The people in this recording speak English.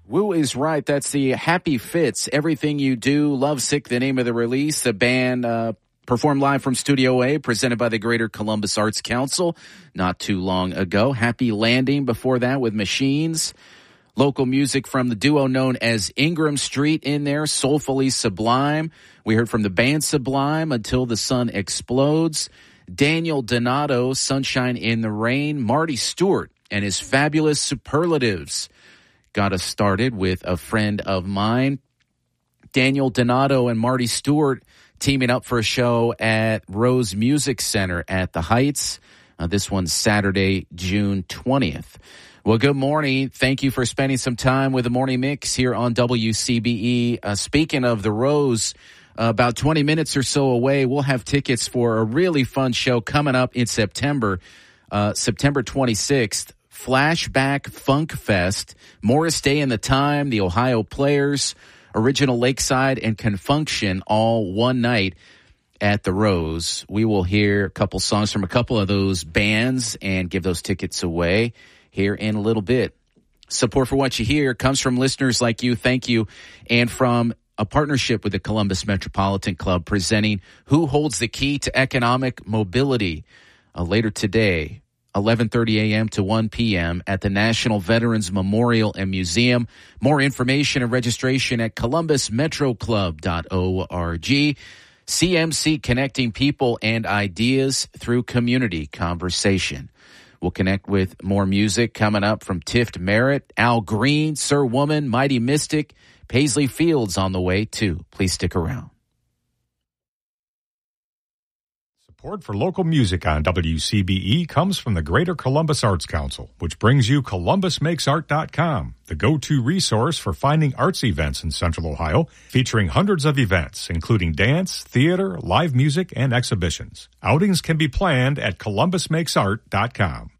Woo is right. That's the Happy Fits. Everything You Do. Lovesick, the name of the release. The band performed live from Studio A, presented by the Greater Columbus Arts Council not too long ago. Happy Landing before that with Machines. Local music from the duo known as Ingram Street in there, Soulfully Sublime. We heard from the band Sublime, Until the Sun Explodes. Daniel Donato, Sunshine in the Rain. Marty Stewart and his Fabulous Superlatives got us started with A Friend of Mine. Daniel Donato and Marty Stewart teaming up for a show at Rose Music Center at the Heights. This one's Saturday, June 20th. Well, good morning. Thank you for spending some time with the Morning Mix here on WCBE. Speaking of the Rose, about 20 minutes or so away, we'll have tickets for a really fun show coming up in September, September 26th. Flashback Funk Fest, Morris Day and the Time, the Ohio Players, Original Lakeside, and Confunction all one night at the Rose. We will hear a couple songs from a couple of those bands and give those tickets away here in a little bit. Support for what you hear comes from listeners like you. Thank you. And from a partnership with the Columbus Metropolitan Club presenting Who Holds the Key to Economic Mobility later today, 11:30 a.m. to 1 p.m. at the National Veterans Memorial and Museum. More information and registration at columbusmetroclub.org. CMC, connecting people and ideas through community conversation. We'll connect with more music coming up from Tift Merritt, Al Green, Sir Woman, Mighty Mystic, Paisley Fields on the way too. Please stick around. Support for local music on WCBE comes from the Greater Columbus Arts Council, which brings you ColumbusMakesArt.com, the go-to resource for finding arts events in Central Ohio, featuring hundreds of events, including dance, theater, live music, and exhibitions. Outings can be planned at ColumbusMakesArt.com.